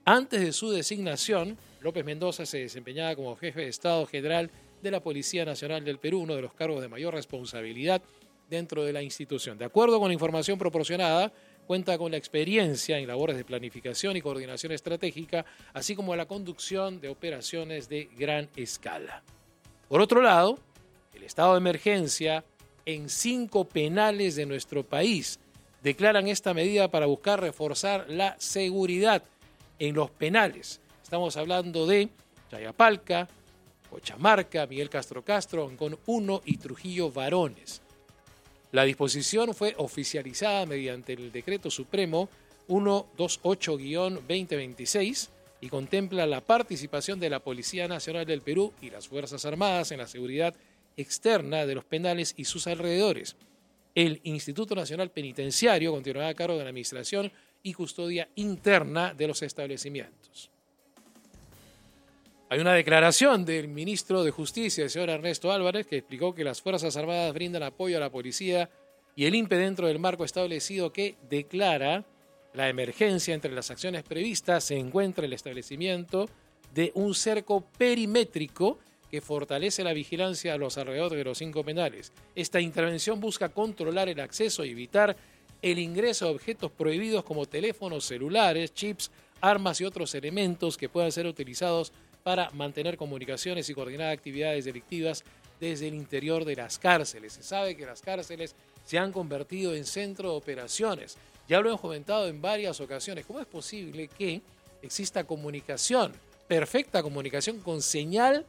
Antes de su designación, López Mendoza se desempeñaba como jefe de Estado General de la Policía Nacional del Perú, uno de los cargos de mayor responsabilidad dentro de la institución. De acuerdo con la información proporcionada, cuenta con la experiencia en labores de planificación y coordinación estratégica, así como la conducción de operaciones de gran escala. Por otro lado, el estado de emergencia en 5 penales de nuestro país declaran esta medida para buscar reforzar la seguridad en los penales. Estamos hablando de Chayapalca, Cochamarca, Miguel Castro Castro, Ancón 1 y Trujillo Varones. La disposición fue oficializada mediante el Decreto Supremo 128-2026 y contempla la participación de la Policía Nacional del Perú y las Fuerzas Armadas en la seguridad externa de los penales y sus alrededores. El Instituto Nacional Penitenciario continuará a cargo de la administración y custodia interna de los establecimientos. Hay una declaración del ministro de Justicia, el señor Ernesto Álvarez, que explicó que las Fuerzas Armadas brindan apoyo a la policía y el INPE dentro del marco establecido que declara la emergencia. Entre las acciones previstas se encuentra el establecimiento de un cerco perimétrico que fortalece la vigilancia a los alrededores de los 5 penales. Esta intervención busca controlar el acceso y evitar el ingreso de objetos prohibidos como teléfonos celulares, chips, armas y otros elementos que puedan ser utilizados para mantener comunicaciones y coordinar actividades delictivas desde el interior de las cárceles. Se sabe que las cárceles se han convertido en centro de operaciones. Ya lo hemos comentado en varias ocasiones. ¿Cómo es posible que exista comunicación, perfecta comunicación con señal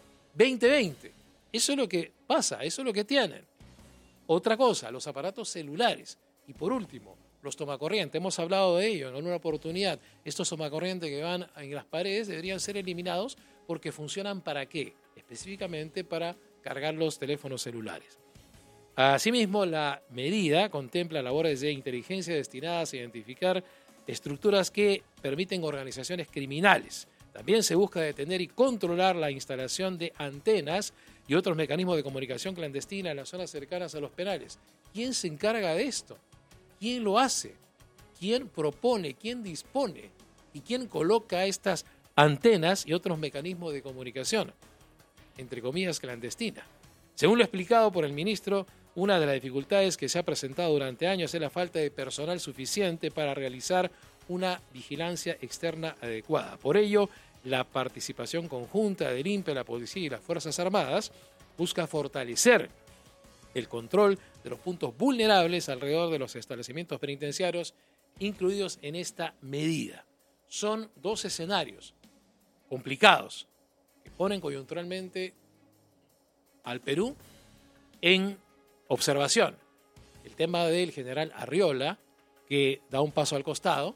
2020? Eso es lo que pasa, eso es lo que tienen. Otra cosa, los aparatos celulares. Y por último, los tomacorrientes. Hemos hablado de ello en una oportunidad. Estos tomacorrientes que van en las paredes deberían ser eliminados porque funcionan ¿para qué? Específicamente para cargar los teléfonos celulares. Asimismo, la medida contempla labores de inteligencia destinadas a identificar estructuras que permiten organizaciones criminales. También se busca detener y controlar la instalación de antenas y otros mecanismos de comunicación clandestina en las zonas cercanas a los penales. ¿Quién se encarga de esto? ¿Quién lo hace? ¿Quién propone? ¿Quién dispone? ¿Y quién coloca estas antenas y otros mecanismos de comunicación? Entre comillas, clandestina. Según lo explicado por el ministro, una de las dificultades que se ha presentado durante años es la falta de personal suficiente para realizar una vigilancia externa adecuada. Por ello, la participación conjunta del INPE, la Policía y las Fuerzas Armadas busca fortalecer el control de los puntos vulnerables alrededor de los establecimientos penitenciarios incluidos en esta medida. Son 2 escenarios complicados que ponen coyunturalmente al Perú en observación. El tema del general Arriola, que da un paso al costado.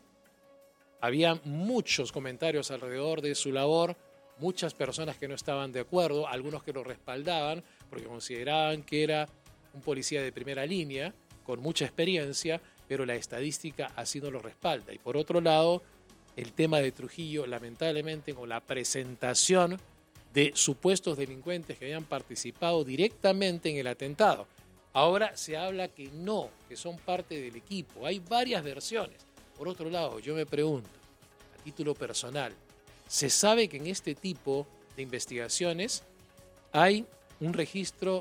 Había muchos comentarios alrededor de su labor, muchas personas que no estaban de acuerdo, algunos que lo respaldaban porque consideraban que era un policía de primera línea, con mucha experiencia, pero la estadística así no lo respalda. Y por otro lado, el tema de Trujillo, lamentablemente, con la presentación de supuestos delincuentes que habían participado directamente en el atentado. Ahora se habla que no, que son parte del equipo. Hay varias versiones. Por otro lado, yo me pregunto, a título personal, ¿se sabe que en este tipo de investigaciones hay un registro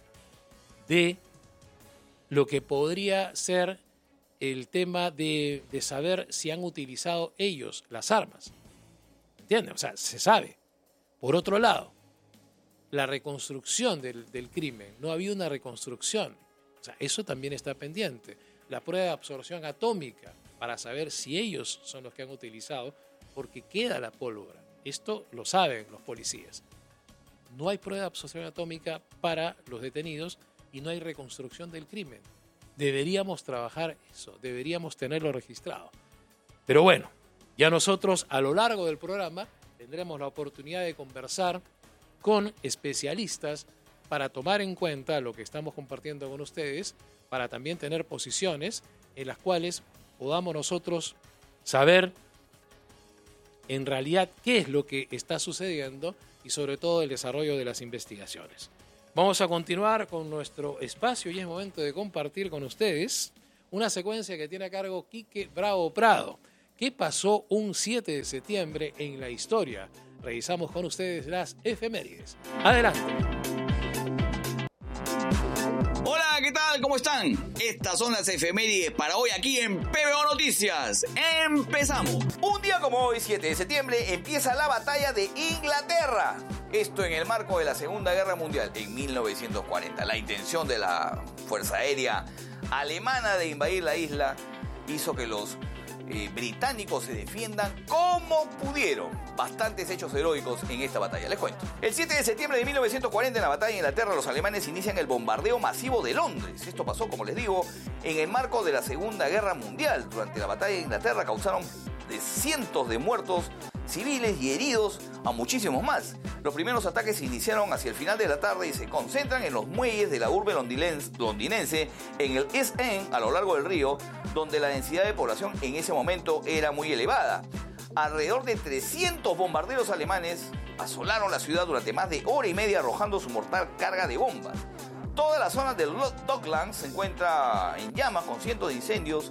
de lo que podría ser el tema de saber si han utilizado ellos las armas? ¿Entienden? O sea, se sabe. Por otro lado, la reconstrucción del crimen. No ha habido una reconstrucción. O sea, eso también está pendiente. La prueba de absorción atómica para saber si ellos son los que han utilizado, porque queda la pólvora. Esto lo saben los policías. No hay prueba de absorción atómica para los detenidos y no hay reconstrucción del crimen. Deberíamos trabajar eso, deberíamos tenerlo registrado. Pero bueno, ya nosotros a lo largo del programa tendremos la oportunidad de conversar con especialistas para tomar en cuenta lo que estamos compartiendo con ustedes, para también tener posiciones en las cuales podamos nosotros saber en realidad qué es lo que está sucediendo y sobre todo el desarrollo de las investigaciones. Vamos a continuar con nuestro espacio y es momento de compartir con ustedes una secuencia que tiene a cargo Quique Bravo Prado. ¿Qué pasó un 7 de septiembre en la historia? Revisamos con ustedes las efemérides. Adelante. Hola, ¿qué tal? ¿Cómo están? Estas son las efemérides para hoy aquí en PBO Noticias. ¡Empezamos! Un día como hoy, 7 de septiembre, empieza la batalla de Inglaterra. Esto en el marco de la Segunda Guerra Mundial en 1940. La intención de la Fuerza Aérea Alemana de invadir la isla hizo que los británicos se defiendan como pudieron. Bastantes hechos heroicos en esta batalla, les cuento. El 7 de septiembre de 1940, en la batalla de Inglaterra, los alemanes inician el bombardeo masivo de Londres. Esto pasó, como les digo, en el marco de la Segunda Guerra Mundial. Durante la batalla de Inglaterra causaron cientos de muertos civiles y heridos a muchísimos más. Los primeros ataques se iniciaron hacia el final de la tarde y se concentran en los muelles de la urbe londinense, en el East End, a lo largo del río, donde la densidad de población en ese momento era muy elevada. Alrededor de 300 bombarderos alemanes asolaron la ciudad durante más de hora y media, arrojando su mortal carga de bombas. Toda la zona del Docklands se encuentra en llamas, con cientos de incendios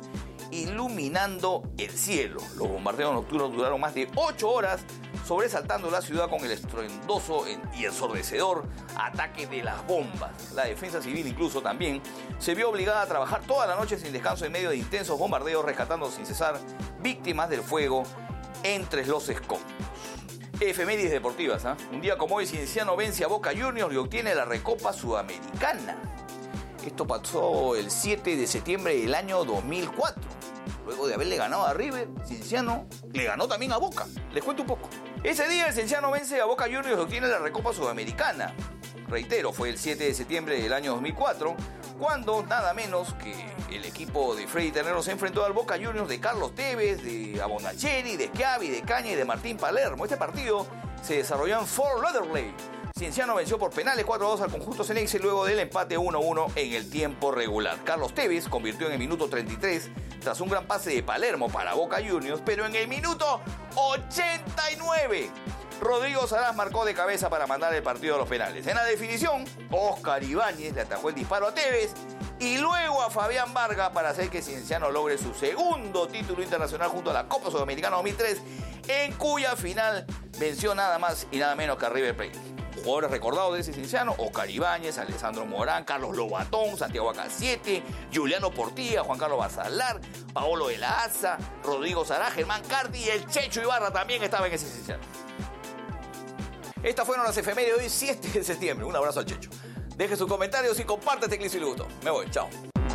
iluminando el cielo. Los bombardeos nocturnos duraron más de 8 horas, sobresaltando la ciudad con el estruendoso y ensordecedor ataque de las bombas. La defensa civil incluso también se vio obligada a trabajar toda la noche sin descanso en medio de intensos bombardeos, rescatando sin cesar víctimas del fuego entre los escombros. Efemérides deportivas, ¿eh? Un día como hoy, Cienciano vence a Boca Juniors y obtiene la Recopa Sudamericana. Esto pasó el 7 de septiembre del año 2004. Luego de haberle ganado a River, Cienciano le ganó también a Boca. Les cuento un poco. Ese día el Cienciano vence a Boca Juniors y obtiene la Recopa Sudamericana. Reitero, fue el 7 de septiembre del año 2004, cuando nada menos que el equipo de Freddy Ternero se enfrentó al Boca Juniors de Carlos Tevez, de Abonacheri, de Schiavi, de Caña y de Martín Palermo. Este partido se desarrolló en Fort Lauderdale. Cienciano venció por penales 4-2 al conjunto Ceneice luego del empate 1-1 en el tiempo regular. Carlos Tevez convirtió en el minuto 33 tras un gran pase de Palermo para Boca Juniors, pero en el minuto 89 Rodrigo Saraz marcó de cabeza para mandar el partido a los penales. En la definición, Oscar Ibáñez le atajó el disparo a Tevez y luego a Fabián Vargas para hacer que Cienciano logre su segundo título internacional junto a la Copa Sudamericana 2003, en cuya final venció nada más y nada menos que a River Plate. Jugadores recordados de ese Cienciano: Oscar Ibáñez, Alessandro Morán, Carlos Lobatón, Santiago Acasiete, Juliano Portilla, Juan Carlos Basalar, Paolo de la Asa, Rodrigo Saraz, Germán Cardi y el Checho Ibarra también estaba en ese Cienciano. Estas fueron las efemérides de hoy, 7 de septiembre. Un abrazo al Checho. Deje sus comentarios y comparte este clip si le gustó. Me voy, chao.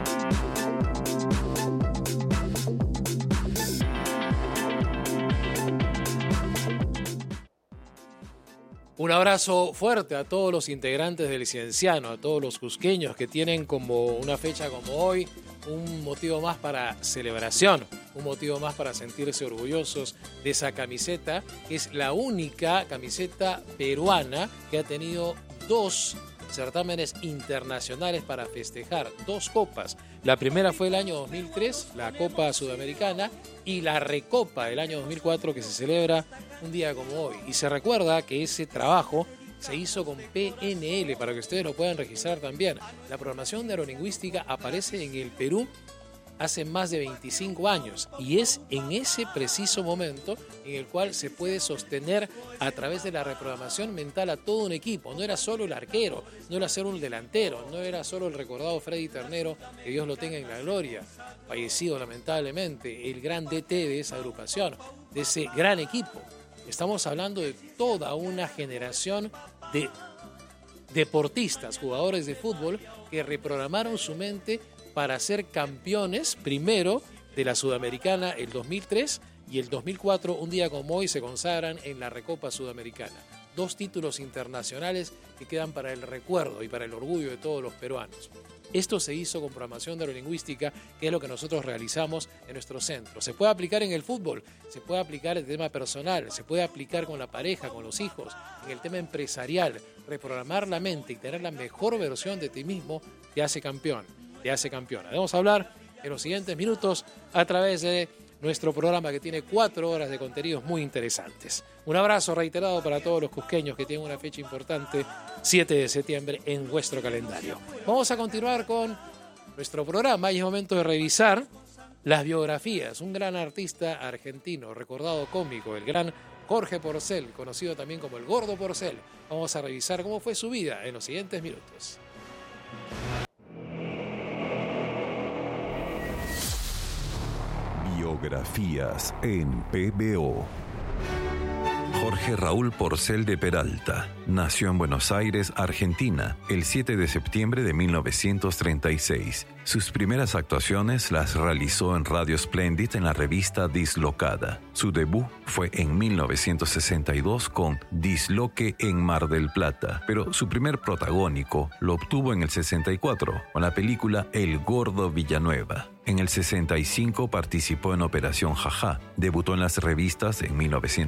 Un abrazo fuerte a todos los integrantes del Cienciano, a todos los cusqueños que tienen como una fecha como hoy un motivo más para celebración, un motivo más para sentirse orgullosos de esa camiseta, que es la única camiseta peruana que ha tenido 2 certámenes internacionales para festejar, 2 copas. La primera fue el año 2003, la Copa Sudamericana, y la Recopa del año 2004, que se celebra un día como hoy. Y se recuerda que ese trabajo se hizo con PNL, para que ustedes lo puedan registrar también. La programación neurolingüística aparece en el Perú hace más de 25 años y es en ese preciso momento en el cual se puede sostener a través de la reprogramación mental a todo un equipo. No era solo el arquero, no era solo el delantero, no era solo el recordado Freddy Ternero, que Dios lo tenga en la gloria, fallecido lamentablemente, el gran DT de esa agrupación, de ese gran equipo. Estamos hablando de toda una generación de deportistas, jugadores de fútbol que reprogramaron su mente para ser campeones primero de la Sudamericana el 2003 y el 2004, un día como hoy, se consagran en la Recopa Sudamericana. 2 títulos internacionales que quedan para el recuerdo y para el orgullo de todos los peruanos. Esto se hizo con programación neurolingüística, que es lo que nosotros realizamos en nuestro centro. Se puede aplicar en el fútbol, se puede aplicar en el tema personal, se puede aplicar con la pareja, con los hijos, en el tema empresarial. Reprogramar la mente y tener la mejor versión de ti mismo te hace campeón, te hace campeona. Vamos a hablar en los siguientes minutos a través de nuestro programa, que tiene 4 horas de contenidos muy interesantes. Un abrazo reiterado para todos los cusqueños que tienen una fecha importante, 7 de septiembre, en vuestro calendario. Vamos a continuar con nuestro programa y es momento de revisar las biografías. Un gran artista argentino, recordado cómico, el gran Jorge Porcel, conocido también como el Gordo Porcel. Vamos a revisar cómo fue su vida en los siguientes minutos. Biografías en PBO. Jorge Raúl Porcel de Peralta nació en Buenos Aires, Argentina, el 7 de septiembre de 1936. Sus primeras actuaciones las realizó en Radio Splendid en la revista Dislocada. Su debut fue en 1962 con Disloque en Mar del Plata, pero su primer protagónico lo obtuvo en el 64 con la película El Gordo Villanueva. En el 65 participó en Operación Jajá. Debutó en las revistas en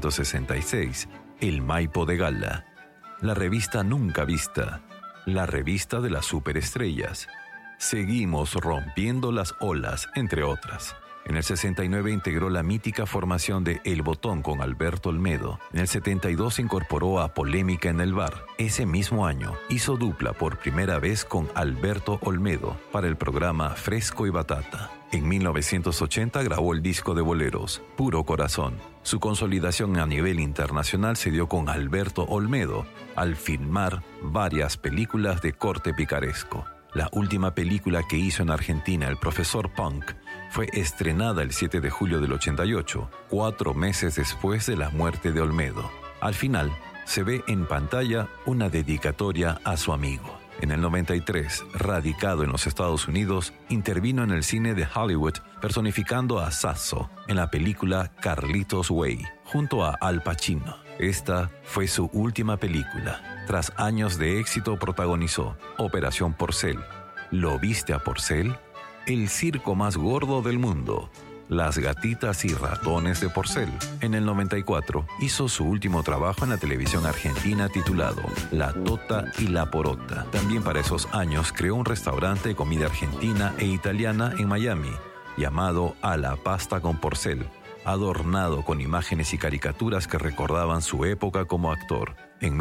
1966. El Maipo de Gala, La Revista Nunca Vista, La Revista de las Superestrellas, Seguimos Rompiendo las Olas, entre otras. En el 69 integró la mítica formación de El Botón con Alberto Olmedo. En el 72 se incorporó a Polémica en el Bar. Ese mismo año hizo dupla por primera vez con Alberto Olmedo para el programa Fresco y Batata. En 1980 grabó el disco de boleros, Puro Corazón. Su consolidación a nivel internacional se dio con Alberto Olmedo al filmar varias películas de corte picaresco. La última película que hizo en Argentina, El Profesor Punk, fue estrenada el 7 de julio del 88, 4 meses después de la muerte de Olmedo. Al final, se ve en pantalla una dedicatoria a su amigo. En el 93, radicado en los Estados Unidos, intervino en el cine de Hollywood personificando a Sasso en la película Carlitos Way, junto a Al Pacino. Esta fue su última película. Tras años de éxito protagonizó Operación Porcel, ¿Lo viste a Porcel?, El circo más gordo del mundo, Las gatitas y ratones de Porcel. En el 94 hizo su último trabajo en la televisión argentina titulado La Tota y la Porota. También para esos años creó un restaurante de comida argentina e italiana en Miami llamado A la Pasta con Porcel, adornado con imágenes y caricaturas que recordaban su época como actor. En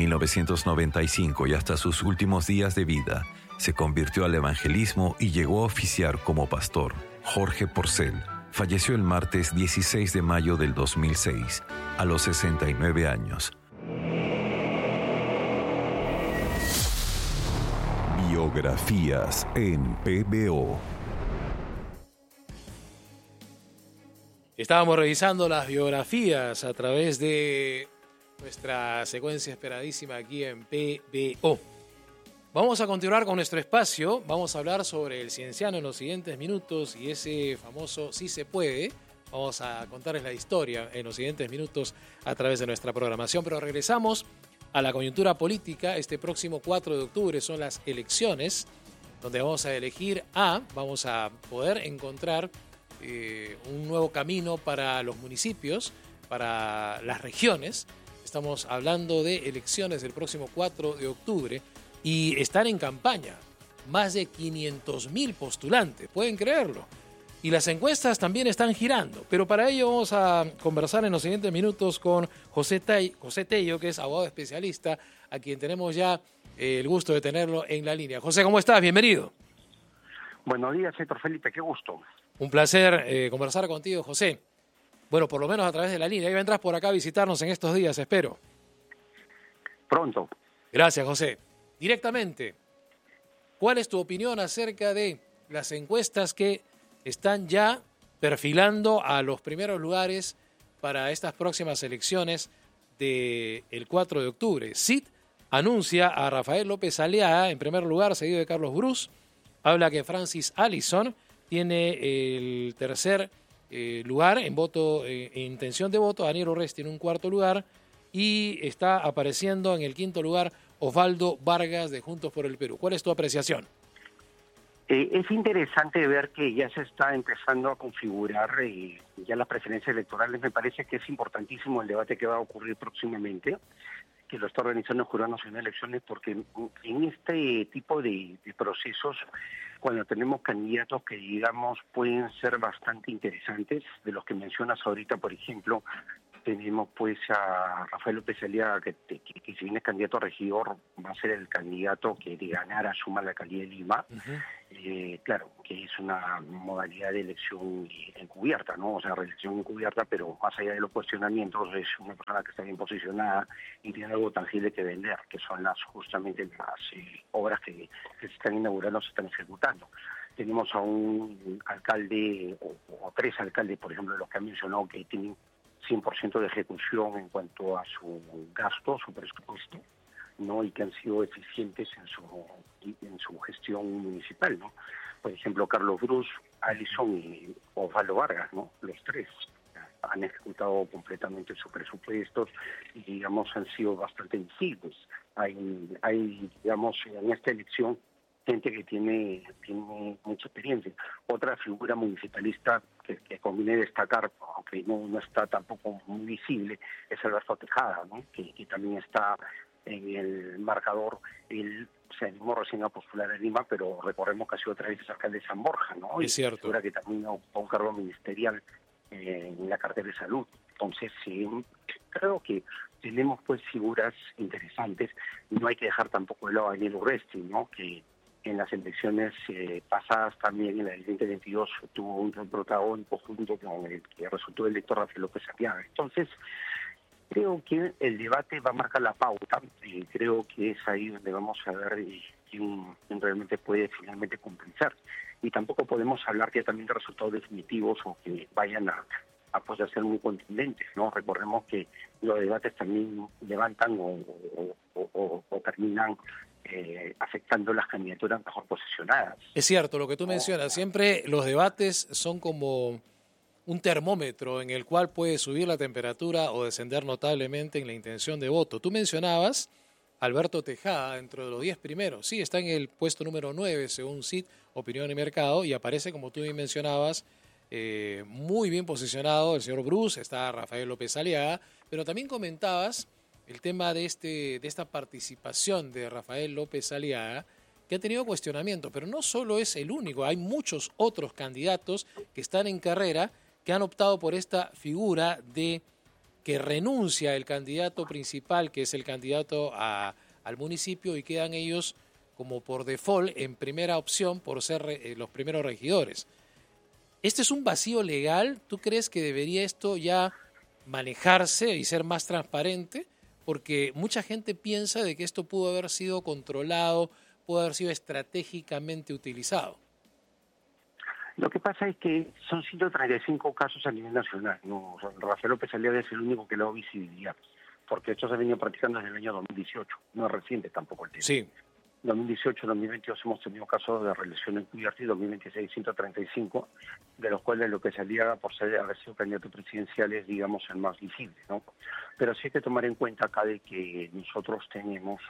1995 y hasta sus últimos días de vida, se convirtió al evangelismo y llegó a oficiar como pastor. Jorge Porcel falleció el martes 16 de mayo del 2006, a los 69 años. Biografías en PBO. Estábamos revisando las biografías a través de nuestra secuencia esperadísima aquí en PBO. Vamos a continuar con nuestro espacio. Vamos a hablar sobre el cienciano en los siguientes minutos y ese famoso Sí se puede. Vamos a contarles la historia en los siguientes minutos a través de nuestra programación. Pero regresamos a la coyuntura política. Este próximo 4 de octubre son las elecciones, donde vamos a elegir vamos a poder encontrar un nuevo camino para los municipios, para las regiones. Estamos hablando de elecciones del próximo 4 de octubre y están en campaña más de 500.000 postulantes, pueden creerlo. Y las encuestas también están girando, pero para ello vamos a conversar en los siguientes minutos con José Tello, que es abogado especialista, a quien tenemos ya el gusto de tenerlo en la línea. José, ¿cómo estás? Bienvenido. Buenos días, Héctor Felipe, qué gusto. Un placer conversar contigo, José. Bueno, por lo menos a través de la línea. Ahí vendrás por acá a visitarnos en estos días, espero. Pronto. Gracias, José. Directamente, ¿cuál es tu opinión acerca de las encuestas que están ya perfilando a los primeros lugares para estas próximas elecciones del 4 de octubre? CID anuncia a Rafael López Aliaga en primer lugar, seguido de Carlos Brus. Habla que Francis Allison tiene el tercer lugar en voto, en intención de voto. Daniel Urresti en un cuarto lugar. Y está apareciendo en el quinto lugar Osvaldo Vargas de Juntos por el Perú. ¿Cuál es tu apreciación? Es interesante ver que ya se está empezando a configurar ya las preferencias electorales. Me parece que es importantísimo el debate que va a ocurrir próximamente, que lo está organizando el Jurado Nacional de Elecciones, porque en este tipo de procesos, cuando tenemos candidatos que, digamos, pueden ser bastante interesantes, de los que mencionas ahorita, por ejemplo, tenemos pues a Rafael López Aliaga, que si bien es candidato a regidor, va a ser el candidato que de ganar asuma la alcaldía de Lima. claro, que es una modalidad de elección encubierta, ¿no? O sea, reelección encubierta, pero más allá de los cuestionamientos, es una persona que está bien posicionada y tiene algo tangible que vender, que son justamente las obras que se están inaugurando, se están ejecutando. Tenemos a un alcalde, o 3 alcaldes, por ejemplo, los que han mencionado, que tienen 100% de ejecución en cuanto a su gasto, su presupuesto, ¿no? Y que han sido eficientes en su gestión municipal, ¿no? Por ejemplo, Carlos Brus, Alison y Osvaldo Vargas, ¿no? Los 3 han ejecutado completamente sus presupuestos y, digamos, han sido bastante visibles. Hay, digamos, en esta elección gente que tiene mucha experiencia. Otra figura municipalista que conviene destacar, aunque no está tampoco muy visible, es Alberto Tejada, ¿no? Que también está en el marcador. Él se animó recién a postular en Lima, pero recordemos que ha sido 3 veces alcalde de San Borja, ¿no? Es cierto. Figura que también ocupó un cargo ministerial en la cartera de salud. Entonces, sí, creo que tenemos pues figuras interesantes. No hay que dejar tampoco de lado a Daniel Urresti, ¿no? Que en las elecciones pasadas también, en la del 2022, tuvo un rol protagónico junto con el que resultó electo Rafael López Aliaga. Entonces, creo que el debate va a marcar la pauta y creo que es ahí donde vamos a ver quién realmente puede finalmente compensar. Y tampoco podemos hablar que también de resultados definitivos o que vayan a pues, a ser muy contundentes, ¿no? Recordemos que los debates también levantan o terminan afectando las candidaturas mejor posicionadas. Es cierto, lo que tú mencionas, siempre los debates son como un termómetro en el cual puede subir la temperatura o descender notablemente en la intención de voto. Tú mencionabas Alberto Tejada dentro de los 10 primeros. Sí, está en el puesto número 9 según CIT, Opinión y Mercado, y aparece, como tú bien mencionabas, muy bien posicionado el señor Brus, está Rafael López Aliaga, pero también comentabas el tema de esta participación de Rafael López Aliaga, que ha tenido cuestionamiento, pero no solo es el único, hay muchos otros candidatos que están en carrera que han optado por esta figura de que renuncia el candidato principal, que es el candidato al municipio, y quedan ellos como por default en primera opción por ser los primeros regidores. ¿Este es un vacío legal? ¿Tú crees que debería esto ya manejarse y ser más transparente? Porque mucha gente piensa de que esto pudo haber sido controlado, pudo haber sido estratégicamente utilizado. Lo que pasa es que son 135 casos a nivel nacional, ¿no? O sea, Rafael López Aliaga es el único que le da visibilidad, porque esto se ha venido practicando desde el año 2018, no es reciente tampoco el tema. Sí. 2018, 2022 hemos tenido casos de reelección encubierta y 2026 135, de los cuales López Aliaga, por haber sido candidato presidencial, es, digamos, el más visible, ¿no? Pero sí hay que tomar en cuenta acá de que nosotros tenemos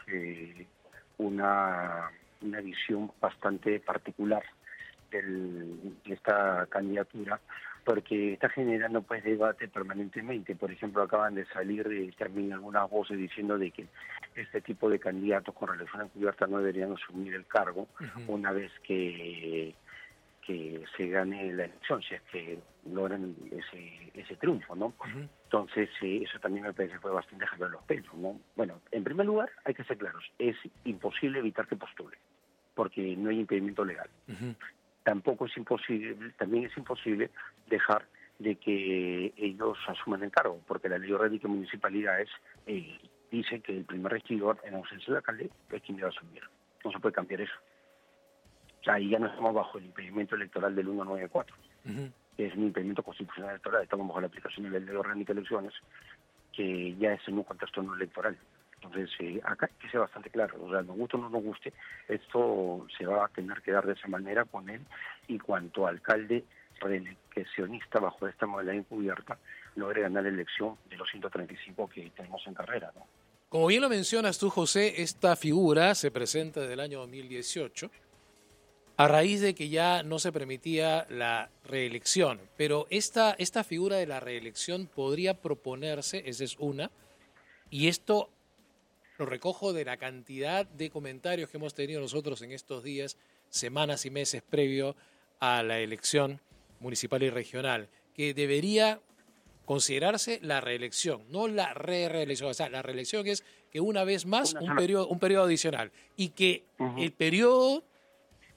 una visión bastante particular de esta candidatura, porque está generando pues debate permanentemente. Por ejemplo, acaban de salir también algunas voces diciendo de que este tipo de candidatos con reelección encubierta no deberían asumir el cargo una vez que se gane la elección, si es que logran ese triunfo, ¿no? Entonces, eso también me parece que fue bastante jalón los pelos, ¿no? Bueno, en primer lugar, hay que ser claros, es imposible evitar que postule, porque no hay impedimento legal. Tampoco es imposible, también es imposible dejar de que ellos asuman el cargo, porque la ley orgánica de municipalidades dice que el primer regidor, en ausencia del alcalde, es quien debe asumir. No se puede cambiar eso. O sea, ahí ya no estamos bajo el impedimento electoral del 194, que es un impedimento constitucional electoral, estamos bajo la aplicación de la ley orgánica de elecciones, que ya es en un contexto no electoral. Entonces, acá hay que ser bastante claro, o sea, nos guste o no nos guste, esto se va a tener que dar de esa manera con él, y cuanto alcalde reeleccionista bajo esta modalidad encubierta logre ganar la elección de los 135 que tenemos en carrera, ¿no? Como bien lo mencionas tú, José, esta figura se presenta desde el año 2018, a raíz de que ya no se permitía la reelección, pero esta figura de la reelección podría proponerse, esa es una, y esto lo recojo de la cantidad de comentarios que hemos tenido nosotros en estos días, semanas y meses previo a la elección municipal y regional, que debería considerarse la reelección, no la reelección. O sea, la reelección es que una vez más un periodo adicional, y que el periodo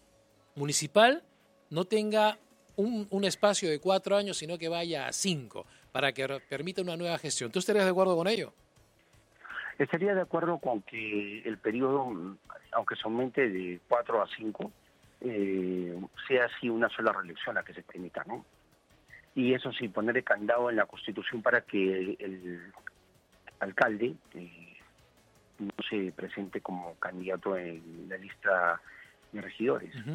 municipal no tenga un espacio de 4 años, sino que vaya a 5, para que permita una nueva gestión. ¿Tú estarías de acuerdo con ello? Estaría de acuerdo con que el periodo, aunque se aumente de 4 a 5, sea así una sola reelección la que se permita, ¿no? Y eso sí, poner el candado en la Constitución para que el alcalde no se presente como candidato en la lista de regidores. Uh-huh.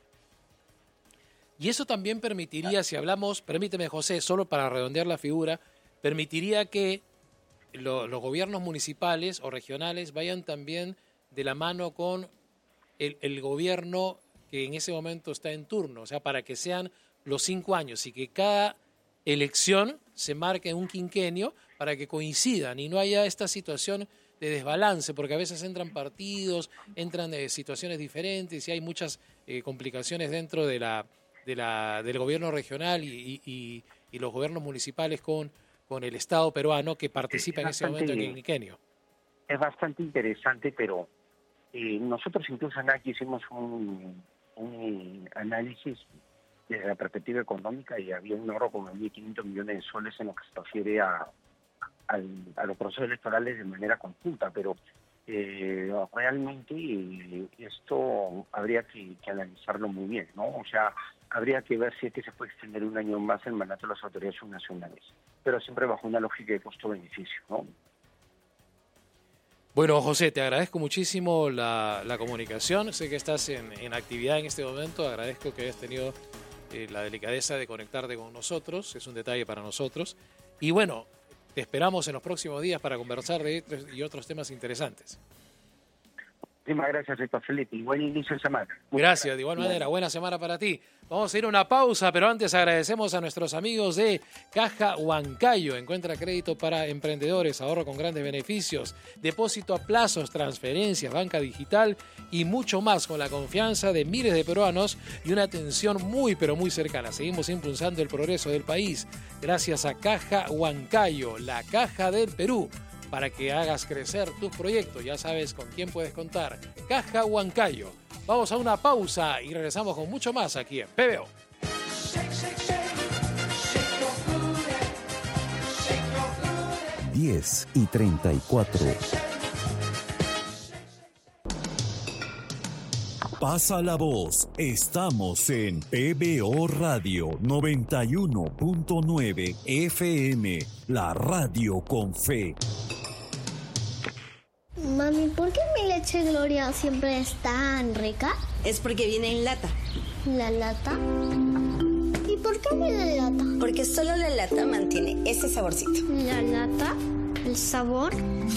Y eso también permitiría, si hablamos, permíteme José, solo para redondear la figura, permitiría que los gobiernos municipales o regionales vayan también de la mano con el gobierno que en ese momento está en turno, o sea, para que sean los 5 años y que cada elección se marque en un quinquenio para que coincidan y no haya esta situación de desbalance, porque a veces entran partidos, entran situaciones diferentes y hay muchas complicaciones dentro del gobierno regional y los gobiernos municipales con el Estado peruano que participa en ese momento en el quinquenio. Es bastante interesante, pero nosotros incluso aquí hicimos un análisis desde la perspectiva económica y había un ahorro como 1.500 millones de soles en lo que se refiere a los procesos electorales de manera conjunta, pero realmente esto habría que analizarlo muy bien, ¿no? O sea, habría que ver si es que se puede extender un año más el mandato de las autoridades subnacionales, pero siempre bajo una lógica de costo-beneficio, ¿no? Bueno, José, te agradezco muchísimo la comunicación. Sé que estás en actividad en este momento. Agradezco que hayas tenido la delicadeza de conectarte con nosotros. Es un detalle para nosotros. Y bueno, te esperamos en los próximos días para conversar de estos y otros temas interesantes. Muchísimas gracias, Héctor Felipe. Y buen inicio de semana. Gracias, de igual manera. Buena semana para ti. Vamos a ir a una pausa, pero antes agradecemos a nuestros amigos de Caja Huancayo. Encuentra crédito para emprendedores, ahorro con grandes beneficios, depósito a plazos, transferencias, banca digital y mucho más con la confianza de miles de peruanos y una atención muy, pero muy cercana. Seguimos impulsando el progreso del país gracias a Caja Huancayo, la caja del Perú. Para que hagas crecer tus proyectos, ya sabes con quién puedes contar. Caja Huancayo. Vamos a una pausa y regresamos con mucho más aquí en PBO. 10:34. Pasa la voz. Estamos en PBO Radio 91.9 FM, la radio con fe. Mami, ¿por qué mi leche Gloria siempre es tan rica? Es porque viene en lata. ¿La lata? ¿Y por qué viene en lata? Porque solo la lata mantiene ese saborcito. ¿La lata? ¿El sabor?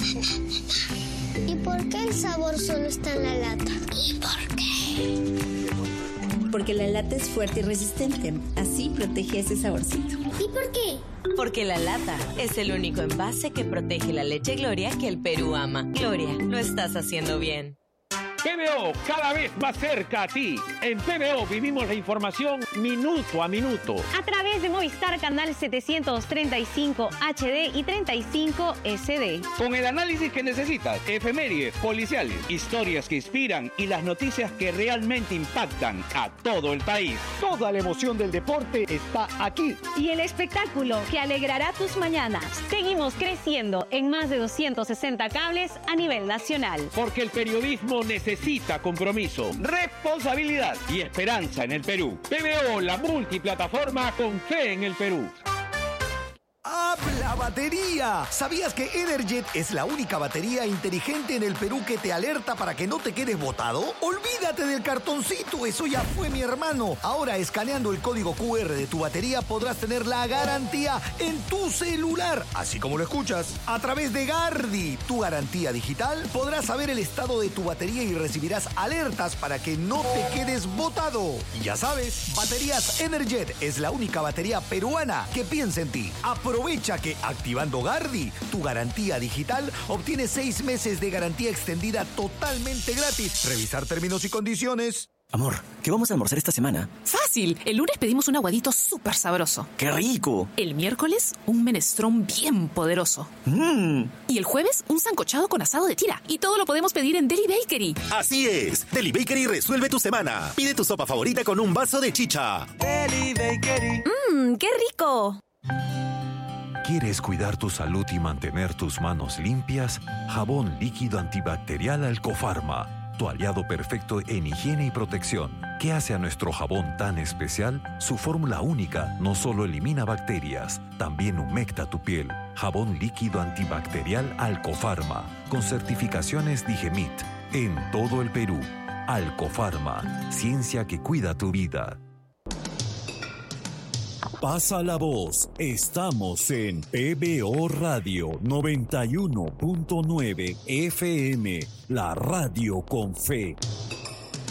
¿Y por qué el sabor solo está en la lata? ¿Y por qué? Porque la lata es fuerte y resistente. Así protege ese saborcito. ¿Y por qué? Porque la lata es el único envase que protege la leche Gloria que el Perú ama. Gloria, lo estás haciendo bien. PBO, cada vez más cerca a ti. En PBO vivimos la información minuto a minuto. A través de Movistar Canal 735 HD y 35 SD. Con el análisis que necesitas, efemérides, policiales, historias que inspiran y las noticias que realmente impactan a todo el país. Toda la emoción del deporte está aquí. Y el espectáculo que alegrará tus mañanas. Seguimos creciendo en más de 260 cables a nivel nacional. Porque el periodismo necesita compromiso, responsabilidad y esperanza en el Perú. PBO, la multiplataforma con fe en el Perú. ¡Habla batería! ¿Sabías que Energet es la única batería inteligente en el Perú que te alerta para que no te quedes botado? ¡Olvídate del cartoncito! Eso ya fue, mi hermano. Ahora, escaneando el código QR de tu batería, podrás tener la garantía en tu celular. Así como lo escuchas. A través de Gardi, tu garantía digital, podrás saber el estado de tu batería y recibirás alertas para que no te quedes botado. Y ya sabes, Baterías Energet es la única batería peruana que piensa en ti. Aprovecha que activando Gardi, tu garantía digital, obtienes 6 meses de garantía extendida totalmente gratis. Revisar términos y condiciones. Amor, ¿qué vamos a almorzar esta semana? ¡Fácil! fácil. El lunes pedimos un aguadito súper sabroso. ¡Qué rico! El miércoles, un menestrón bien poderoso. Y el jueves, un sancochado con asado de tira. Y todo lo podemos pedir en Deli Bakery. Así es. Deli Bakery resuelve tu semana. Pide tu sopa favorita con un vaso de chicha. Deli Bakery. ¡Qué rico! ¿Quieres cuidar tu salud y mantener tus manos limpias? Jabón líquido antibacterial Alcofarma, tu aliado perfecto en higiene y protección. ¿Qué hace a nuestro jabón tan especial? Su fórmula única no solo elimina bacterias, también humecta tu piel. Jabón líquido antibacterial Alcofarma, con certificaciones Digemit, en todo el Perú. Alcofarma, ciencia que cuida tu vida. Pasa la voz. Estamos en PBO Radio 91.9 FM, la radio con fe.